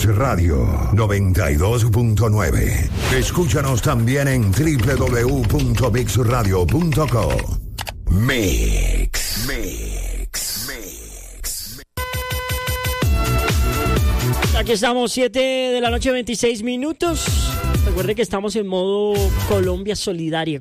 Mix Radio 92.9. Escúchanos también en www.mixradio.co. Mix. Aquí estamos, 7 de la noche, 26 minutos. Recuerde que estamos en modo Colombia Solidaria.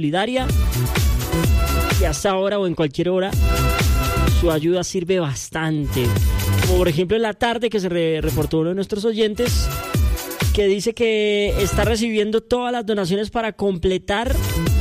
Y hasta ahora o en cualquier hora, su ayuda sirve bastante. Como por ejemplo en la tarde que se reportó uno de nuestros oyentes que dice que está recibiendo todas las donaciones para completar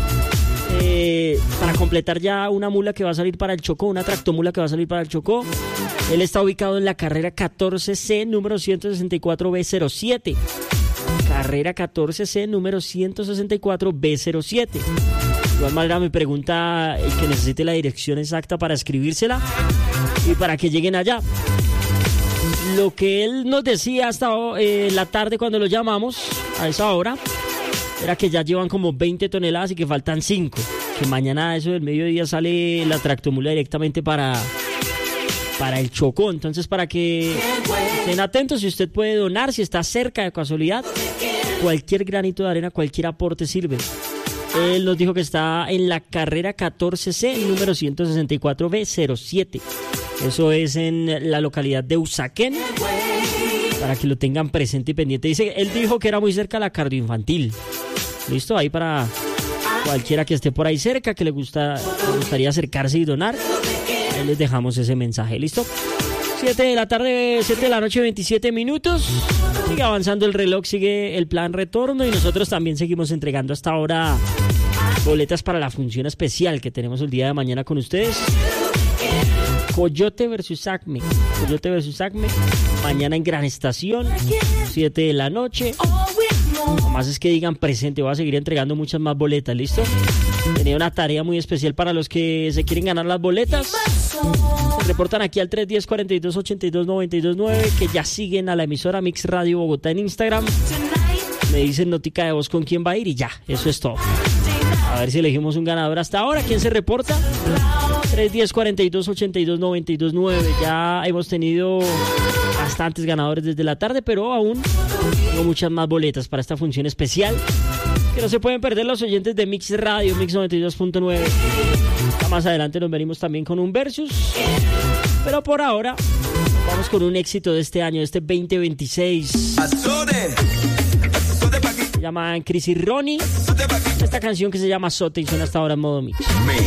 ya una mula que va a salir para el Chocó, una tractomula que va a salir para el Chocó. Él está ubicado en la carrera 14C, número 164B07. Carrera 14C, número 164B07. De igual manera me pregunta el que necesite la dirección exacta para escribírsela y para que lleguen allá. Lo que él nos decía hasta la tarde cuando lo llamamos, a esa hora, era que ya llevan como 20 toneladas y que faltan 5. Que mañana a eso del mediodía sale la tractomula directamente para el Chocó. Entonces, para que estén atentos, si usted puede donar, si está cerca de casualidad, cualquier granito de arena, cualquier aporte sirve. Él nos dijo que está en la carrera 14C, número 164B07. Eso es en la localidad de Usaquén, para que lo tengan presente y pendiente. Él dijo que era muy cerca de la cardioinfantil. Listo, ahí para cualquiera que esté por ahí cerca, que le gustaría acercarse y donar. Ahí les dejamos ese mensaje, ¿listo? 7 de la tarde, 7 de la noche, 27 minutos. Sigue avanzando el reloj, sigue el plan retorno y nosotros también seguimos entregando hasta ahora boletas para la función especial que tenemos el día de mañana con ustedes. Coyote versus Acme. Mañana en Gran Estación, 7 de la noche. Además es que digan presente, voy a seguir entregando muchas más boletas, ¿listo? Tenía una tarea muy especial para los que se quieren ganar las boletas. Se reportan aquí al 310-4282-929 que ya siguen a la emisora Mix Radio Bogotá en Instagram. Me dicen notica de voz con quién va a ir y ya, eso es todo. A ver si elegimos un ganador hasta ahora. ¿Quién se reporta? 310-4282-929. Ya hemos tenido bastantes ganadores desde la tarde, pero aún tengo muchas más boletas para esta función especial que no se pueden perder los oyentes de Mix Radio, Mix 92.9. Más adelante nos venimos también con un versus, pero por ahora vamos con un éxito de este año, de este 2026. Se llaman Chris y Ronnie. Esta canción que se llama Sote y suena hasta ahora en modo mix.